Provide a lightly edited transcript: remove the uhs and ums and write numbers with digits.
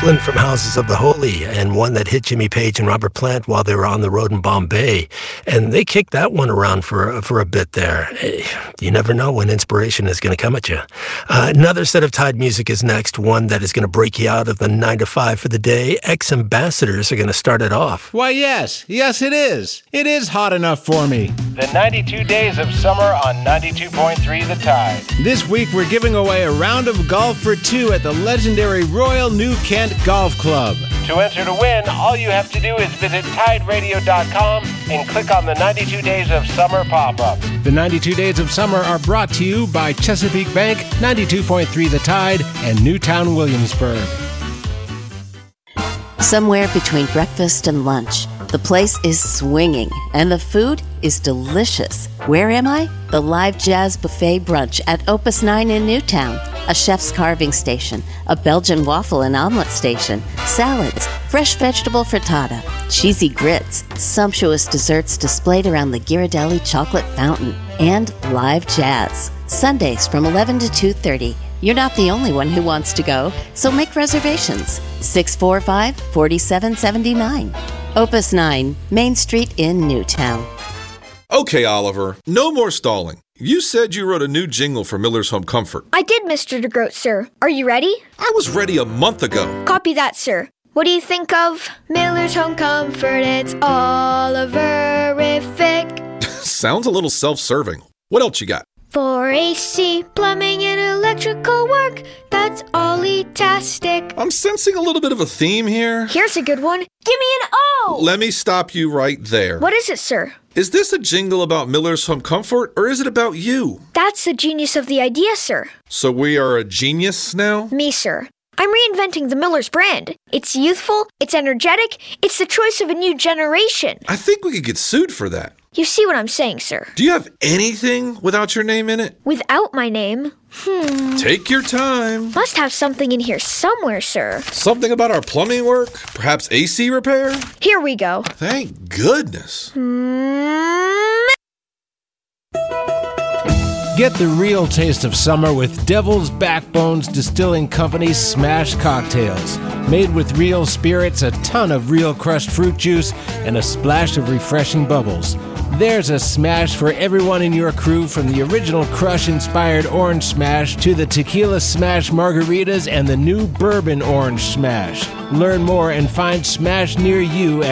Flynn from Houses of the Holy, and one that hit Jimmy Page and Robert Plant while they were on the road in Bombay. And they kicked that one around for a bit there. You never know when inspiration is going to come at you. Another set of Tide music is next, one that is going to break you out of the 9 to 5 for the day. Ex-Ambassadors are going to start it off. Why, yes, it is. It is hot enough for me. The 92 Days of Summer on 92.3 The Tide. This week we're giving away a round of golf for two at the legendary Royal New Kent Golf Club. To enter to win, all you have to do is visit TideRadio.com and click on the 92 Days of Summer pop-up. The 92 Days of Summer are brought to you by Chesapeake Bank, 92.3 The Tide, and Newtown, Williamsburg. Somewhere between breakfast and lunch, the place is swinging, and the food is delicious. Where am I? The Live Jazz Buffet Brunch at Opus 9 in Newtown. A chef's carving station, a Belgian waffle and omelet station, salads, fresh vegetable frittata, cheesy grits, sumptuous desserts displayed around the Ghirardelli chocolate fountain, and live jazz. Sundays from 11 to 2:30. You're not the only one who wants to go, so make reservations. 645-4779. Opus 9, Main Street in Newtown. Okay, Oliver, no more stalling. You said you wrote a new jingle for Miller's Home Comfort. I did, Mr. DeGroat, sir. Are you ready? I was ready a month ago. Copy that, sir. What do you think of Miller's Home Comfort? It's Oliverific. Sounds a little self-serving. What else you got? For AC, plumbing, and electrical work, that's Ollie-tastic. I'm sensing a little bit of a theme here. Here's a good one. Give me an O! Let me stop you right there. What is it, sir? Is this a jingle about Miller's Home Comfort, or is it about you? That's the genius of the idea, sir. So we are a genius now? Me, sir. I'm reinventing the Miller's brand. It's youthful, it's energetic, it's the choice of a new generation. I think we could get sued for that. You see what I'm saying, sir. Do you have anything without your name in it? Without my name? Take your time. Must have something in here somewhere, sir. Something about our plumbing work? Perhaps AC repair? Here we go. Thank goodness. Get the real taste of summer with Devil's Backbones Distilling Company's Smash Cocktails. Made with real spirits, a ton of real crushed fruit juice, and a splash of refreshing bubbles. There's a smash for everyone in your crew, from the original Crush-inspired Orange Smash to the Tequila Smash Margaritas and the new Bourbon Orange Smash. Learn more and find Smash near you